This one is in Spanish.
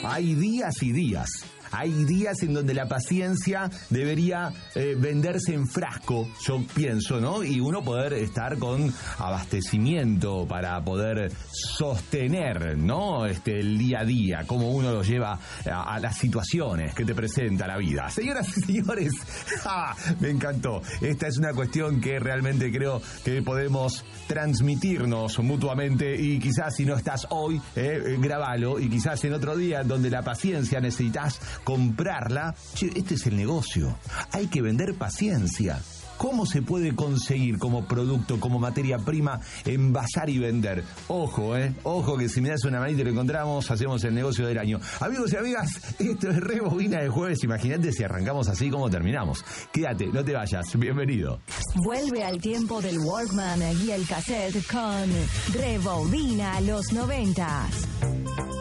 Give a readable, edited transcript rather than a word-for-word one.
hay días y días. Hay días en donde la paciencia debería venderse en frasco, yo pienso, ¿no? Y uno poder estar con abastecimiento para poder sostener, ¿no? El día a día, cómo uno lo lleva a las situaciones que te presenta la vida. Señoras y señores, me encantó. Esta es una cuestión que realmente creo que podemos transmitirnos mutuamente y quizás si no estás hoy, grabalo y quizás en otro día donde la paciencia necesitas comprarla. Che, este es el negocio. Hay que vender paciencia. ¿Cómo se puede conseguir como producto, como materia prima, envasar y vender? Ojo, ojo que si me das una manita y lo encontramos, hacemos el negocio del año. Amigos y amigas, esto es Rebobina de jueves. Imagínate si arrancamos así como terminamos. Quédate, no te vayas. Bienvenido. Vuelve al tiempo del Walkman y el cassette con Rebobina los 90s.